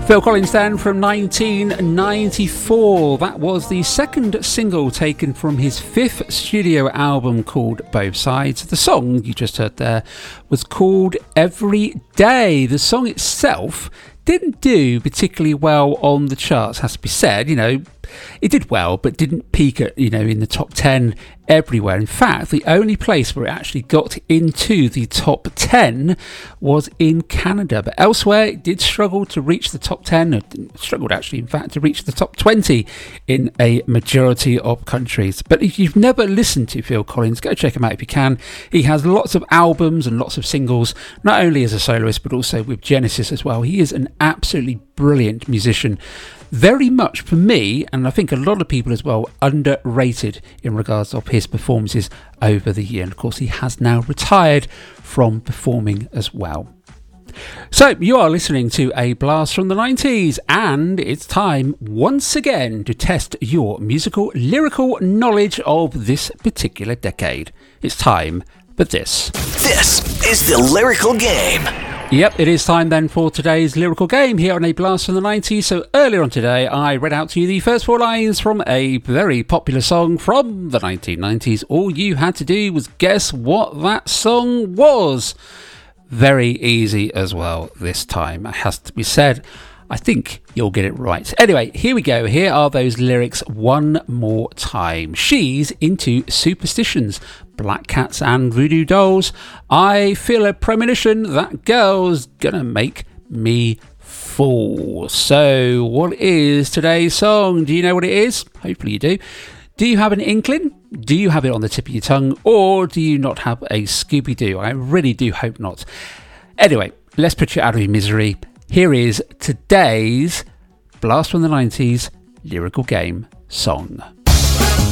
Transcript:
Phil Collins then from 1994. That was the second single taken from his fifth studio album called Both Sides. The song you just heard there was called Every Day. The song itself didn't do particularly well on the charts, has to be said. It did well, but didn't peak at, in the top 10 everywhere. In fact, the only place where it actually got into the top 10 was in Canada. But elsewhere, it did struggle to reach the top 10. It struggled, actually, in fact, to reach the top 20 in a majority of countries. But if you've never listened to Phil Collins, go check him out if you can. He has lots of albums and lots of singles, not only as a soloist, but also with Genesis as well. He is an absolutely brilliant musician. Very much, for me, and I think a lot of people as well, underrated in regards of his performances over the year. And of course, he has now retired from performing as well. So, you are listening to a blast from the 90s, and it's time once again to test your lyrical knowledge of this particular decade. It's time for this. This is the Lyrical Game. Yep, it is time then for today's lyrical game here on A Blast from the 90s. So earlier on today, I read out to you the first four lines from a very popular song from the 1990s. All you had to do was guess what that song was. Very easy as well this time, it has to be said. I think you'll get it right. Anyway, here we go. Here are those lyrics one more time. She's into superstitions, black cats and voodoo dolls. I feel a premonition that girl's gonna make me fall. So, what is today's song? Do you know what it is? Hopefully you do. Do you have an inkling? Do you have it on the tip of your tongue? Or do you not have a Scooby-Doo? I really do hope not. Anyway, let's put you out of your misery. Here is today's Blast from the 90s lyrical game song.